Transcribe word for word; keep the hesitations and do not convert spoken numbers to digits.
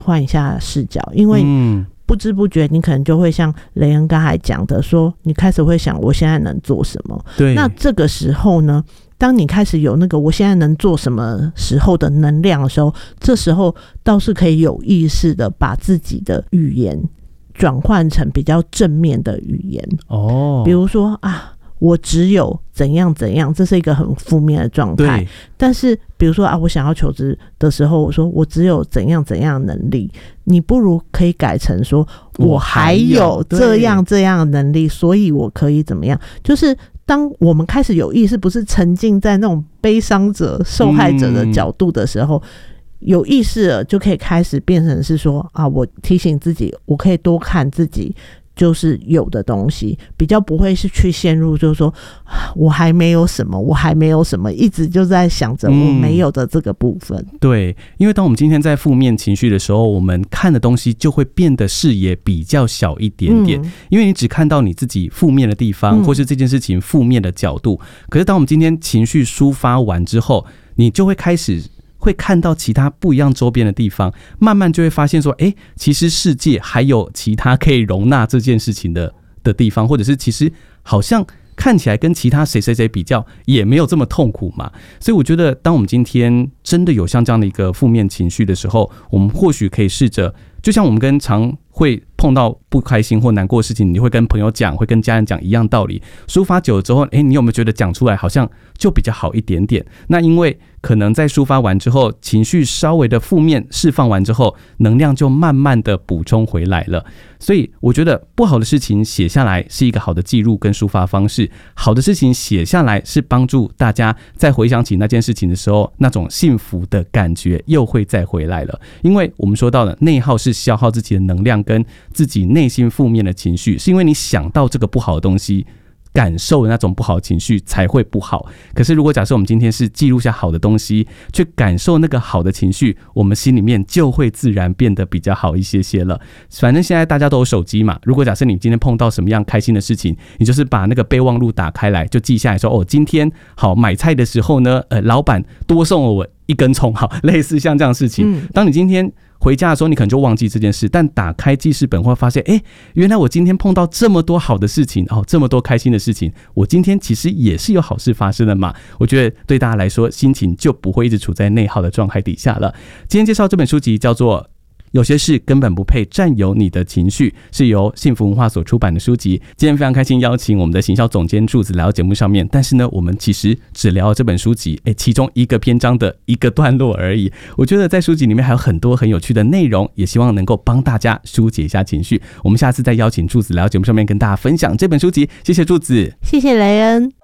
换一下视角，因为不知不觉你可能就会像雷恩刚才讲的说，你开始会想我现在能做什么。 对， 那这个时候呢，当你开始有那个我现在能做什么时候的能量的时候，这时候倒是可以有意识的把自己的语言转换成比较正面的语言。哦，比如说啊，我只有怎样怎样，这是一个很负面的状态。但是比如说啊，我想要求职的时候，我说我只有怎样怎样的能力，你不如可以改成说我还有这样这样的能力，所以我可以怎么样。就是当我们开始有意识，不是沉浸在那种悲伤者受害者的角度的时候，嗯，有意识了就可以开始变成是说啊，我提醒自己我可以多看自己就是有的东西，比较不会是去陷入就是说我还没有什么我还没有什么一直就在想着我没有的这个部分。嗯， 对，因为当我们今天在负面情绪的时候，我们看的东西就会变得视野比较小一点点。嗯，因为你只看到你自己负面的地方，嗯，或是这件事情负面的角度。可是当我们今天情绪抒发完之后，你就会开始会看到其他不一样周边的地方，慢慢就会发现说，哎，其实世界还有其他可以容纳这件事情的的地方，或者是其实好像看起来跟其他谁谁谁比较也没有这么痛苦嘛。所以我觉得当我们今天真的有像这样的一个负面情绪的时候，我们或许可以试着，就像我们跟常会碰到不开心或难过的事情，你会跟朋友讲，会跟家人讲一样道理，抒发久了之后，诶，你有没有觉得讲出来好像就比较好一点点？那因为可能在抒发完之后，情绪稍微的负面释放完之后，能量就慢慢的补充回来了。所以我觉得不好的事情写下来是一个好的记录跟抒发方式，好的事情写下来是帮助大家在回想起那件事情的时候，那种幸福的感觉又会再回来了。因为我们说到了内耗是消耗自己的能量跟自己内心负面的情绪，是因为你想到这个不好的东西，感受的那种不好的情绪才会不好。可是如果假设我们今天是记录下好的东西，去感受那个好的情绪，我们心里面就会自然变得比较好一些些了。反正现在大家都有手机嘛，如果假设你今天碰到什么样开心的事情，你就是把那个备忘录打开来，就记下来说，哦，今天好买菜的时候呢，呃，老板多送了我一根葱，好，类似像这样的事情。当你今天回家的时候，你可能就忘记这件事，但打开记事本会发现，哎，原来我今天碰到这么多好的事情，哦，这么多开心的事情，我今天其实也是有好事发生的嘛。我觉得对大家来说，心情就不会一直处在内耗的状态底下了。今天介绍这本书籍叫做有些事根本不配占有你的情绪，是由幸福文化所出版的书籍。今天非常开心邀请我们的行销总监柱子来到节目上面，但是呢，我们其实只聊了这本书籍诶其中一个篇章的一个段落而已。我觉得在书籍里面还有很多很有趣的内容，也希望能够帮大家疏解一下情绪。我们下次再邀请柱子来到节目上面跟大家分享这本书籍。谢谢柱子， 谢谢雷恩。